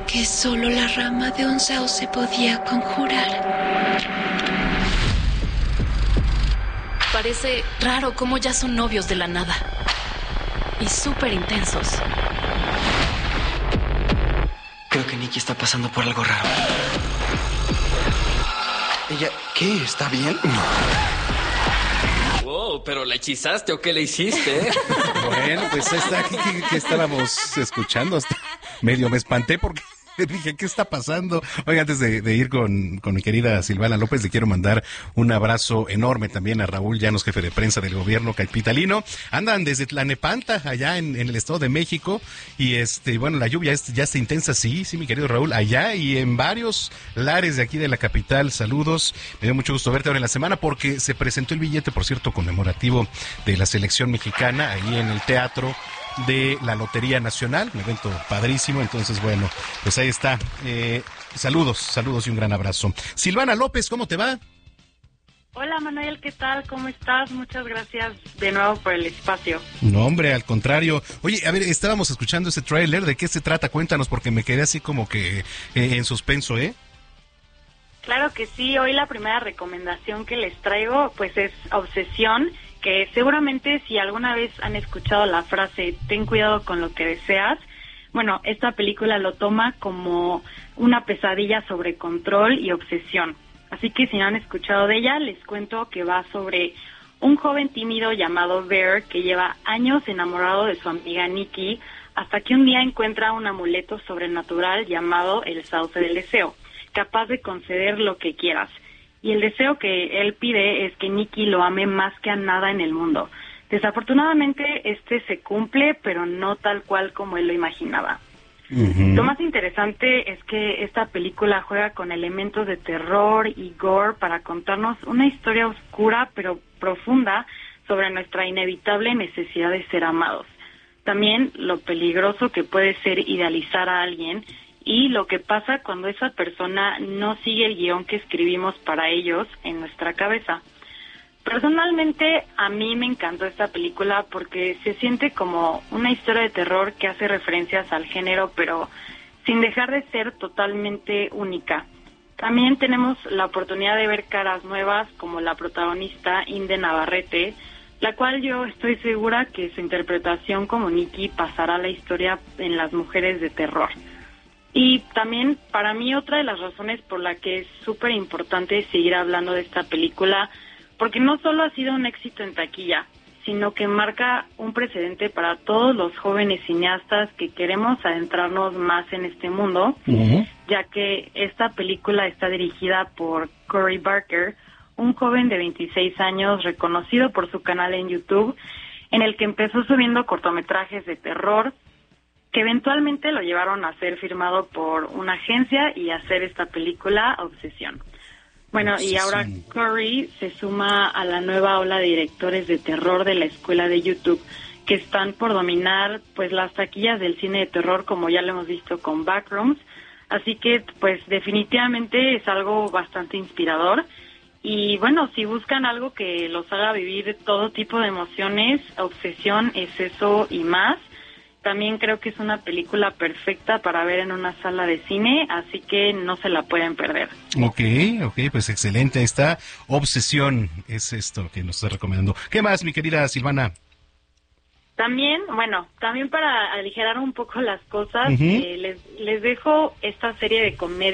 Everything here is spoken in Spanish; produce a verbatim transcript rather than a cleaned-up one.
que solo la rama de un sauce podía conjurar. Parece raro cómo ya son novios de la nada. Y súper intensos. Creo que Nikki está pasando por algo raro. ¿Ella qué? ¿Está bien? Wow, ¿pero la hechizaste o qué le hiciste? Bueno, pues está aquí que, que estábamos escuchando. Hasta medio me espanté porque dije, ¿qué está pasando? Oiga, antes de, de ir con, con mi querida Silvana López, le quiero mandar un abrazo enorme también a Raúl Llanos, jefe de prensa del gobierno capitalino. Andan desde Tlanepantla, allá en, en el Estado de México, y este, bueno, la lluvia es, ya está intensa, sí, sí, mi querido Raúl, allá y en varios lares de aquí de la capital. Saludos, me dio mucho gusto verte ahora en la semana porque se presentó el billete, por cierto, conmemorativo de la selección mexicana, ahí en el teatro de la Lotería Nacional, un evento padrísimo. Entonces, bueno, pues ahí está. Eh, saludos, saludos y un gran abrazo. Silvana López, ¿cómo te va? Hola Manuel, ¿qué tal? ¿Cómo estás? Muchas gracias de nuevo por el espacio. No, hombre, al contrario. Oye, a ver, estábamos escuchando ese tráiler, ¿de qué se trata? Cuéntanos, porque me quedé así como que eh, en suspenso, ¿eh? Claro que sí, hoy la primera recomendación que les traigo pues es Obsesión, que seguramente si alguna vez han escuchado la frase ten cuidado con lo que deseas, bueno, esta película lo toma como una pesadilla sobre control y obsesión. Así que si no han escuchado de ella, les cuento que va sobre un joven tímido llamado Bear que lleva años enamorado de su amiga Nikki, hasta que un día encuentra un amuleto sobrenatural llamado el Sauce del Deseo, capaz de conceder lo que quieras. Y el deseo que él pide es que Nikki lo ame más que a nada en el mundo. Desafortunadamente este se cumple, pero no tal cual como él lo imaginaba. Uh-huh. Lo más interesante es que esta película juega con elementos de terror y gore para contarnos una historia oscura pero profunda sobre nuestra inevitable necesidad de ser amados. También lo peligroso que puede ser idealizar a alguien y lo que pasa cuando esa persona no sigue el guión que escribimos para ellos en nuestra cabeza. Personalmente, a mí me encantó esta película porque se siente como una historia de terror que hace referencias al género, pero sin dejar de ser totalmente única. También tenemos la oportunidad de ver caras nuevas como la protagonista Inde Navarrete, la cual yo estoy segura que su interpretación como Nikki pasará a la historia en las mujeres de terror. Y también, para mí, otra de las razones por la que es súper importante seguir hablando de esta película, porque no solo ha sido un éxito en taquilla, sino que marca un precedente para todos los jóvenes cineastas que queremos adentrarnos más en este mundo, uh-huh. ya que esta película está dirigida por Cory Barker, un joven de veintiséis años reconocido por su canal en YouTube, en el que empezó subiendo cortometrajes de terror, que eventualmente lo llevaron a ser firmado por una agencia y hacer esta película Obsesión. Bueno, Obsesión. Y ahora Cory se suma a la nueva ola de directores de terror de la escuela de YouTube, que están por dominar pues las taquillas del cine de terror, como ya lo hemos visto con Backrooms. Así que pues definitivamente es algo bastante inspirador. Y bueno, si buscan algo que los haga vivir todo tipo de emociones, Obsesión es eso y más. También creo que es una película perfecta para ver en una sala de cine, así que no se la pueden perder. Ok, ok, pues excelente. Ahí está. Obsesión es esto que nos está recomendando. ¿Qué más, mi querida Silvana? También, bueno, también para aligerar un poco las cosas, uh-huh. eh, les, les dejo esta serie de comedia